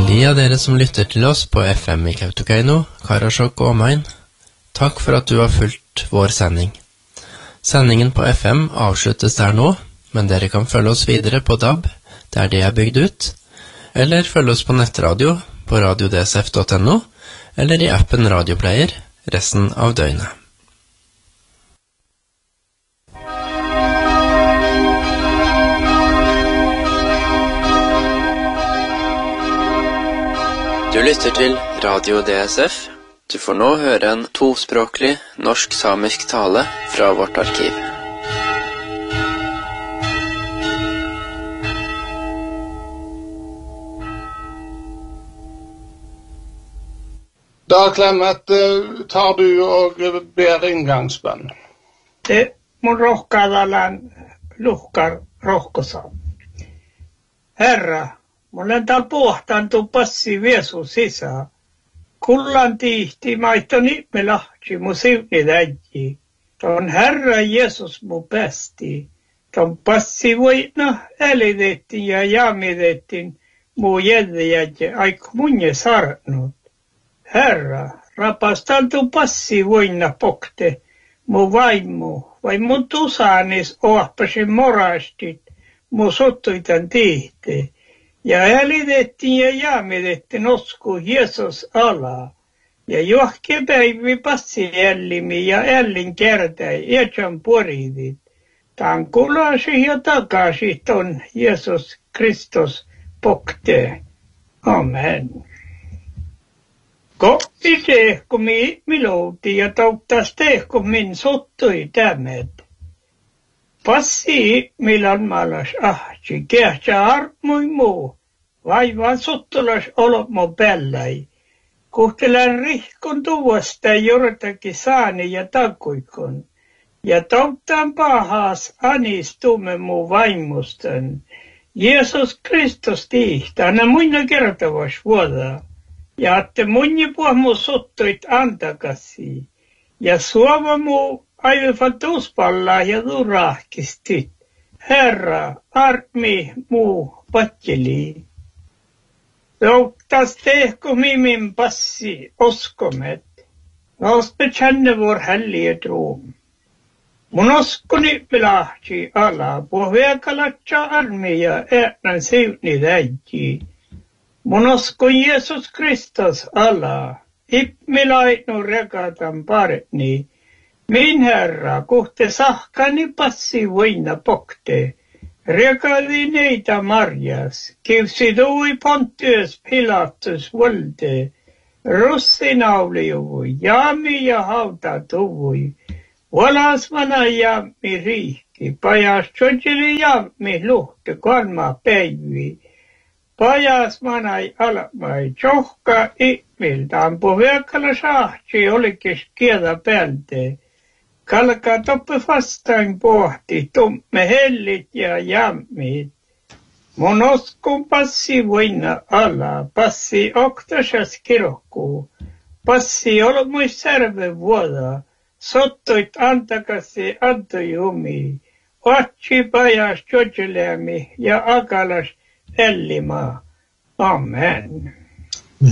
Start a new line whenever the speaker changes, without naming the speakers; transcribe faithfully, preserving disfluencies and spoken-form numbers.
de av dere som lytter til oss på F M i Kautokeino, Karasjok og omegn, takk for at du har fulgt vår sending. Sendingen på F M avsluttes der nå, men dere kan følge oss videre på D A B, der det er bygd ut, eller følge oss på nettradio på radio d s f punktum n o, eller i appen Radioplayer resten av døgnet. Du lytter til Radio D S F. Du får nå høre en tospråklig norsk-samisk tale fra vårt arkiv.
Da, Clemet, tar du og ber inngangsbønn.
Det må rokkadalan lukkar rokkosa. Herra, mulla tal pohtan tu passi viesu sisä. Kullan tihti maittoni me lahti mu sivni täjji. Ton Herra Jeesus mu pesti. Ton passi voina älitettiin ja jaamitettiin mu jädjäjä aik munje sarnut. Herra, rapastan tu passi voina pokte mu vaimu, vai mun tusaanis oahpasin morastit mu sottuitan tihti. Ja älitettiin ja jaamitettiin osku Jeesus ala. Ja johke päivi passi ällimi ja ällin kertai etjan poridit. Tan kulasi ja takasi ton Jeesus Kristus pokte. Amen. Koppi tehko mi milouti ja tauttas tehko min sottui tämet. Passi milan malas ahti, kehtsä armui muu. Vaivaan sottulas olmo pälläi. Kuhtelan rihkon tuvasta jortakin saani ja takuikon. Ja tauttaan pahas anistumme muu vaimustan. Jeesus Kristus tihtana muina kertavas vuoda. Ja että munni puhmu sottuit antakasi. Ja suova muu aivan tuuspallaa ja turahkistit. Herra, armi muu patteli. Tauttas tehko mimin passi oskomet. Nouspe känne vår hellige tro. Mun oskoni pilahti ala, pohveakalatsa armeija äänän sivni täjji. Mun oskon Jeesus Kristus ala, ipmilainu rekatan parni. Min Herra, kuhte sahkani passi voina pokte. Rekadi neitä marjas, kivsi tui Pontius Pilatus volde. Russinauli juvui, jaami ja hauta tuvui. Valasmana jaami riihki, pajas tjodjeli jaami luhte kolma päivi. Pajas manai alamai, tjohka ihmiltaan, puheakalla sahti olikis kielä päältä. Kalka toppe vastaan pohti, tumme hellit ja jammit. Mun oskun passi voina ala, passi oktasas kirokku. Passi olmui särve vuoda, sottoit antakasi antojumi. Otsi pajas tjodjeleami ja akalas ellima. Amen.